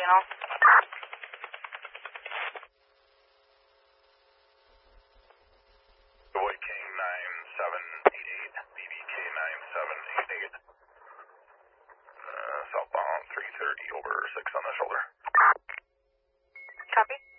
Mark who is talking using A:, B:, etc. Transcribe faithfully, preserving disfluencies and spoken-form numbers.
A: channel.
B: Boy King nine seven eight eight, B B K nine seven eight eight. Uh, southbound three thirty over six on the shoulder.
A: Copy.